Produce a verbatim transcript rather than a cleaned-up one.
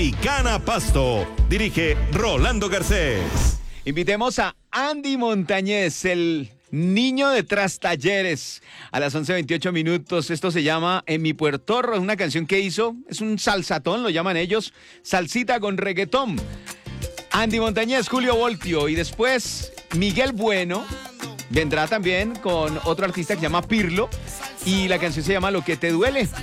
Tropicana Pasto. Dirige Rolando Garcés. Invitemos a Andy Montañez, el niño de Trastalleres, a las once veintiocho minutos. Esto se llama En mi puertorro, es una canción que hizo, es un salsatón, lo llaman ellos, salsita con reggaetón. Andy Montañez, Julio Voltio, y después Miguel Bueno vendrá también con otro artista que se llama Pirlo, y la canción se llama Lo que te duele.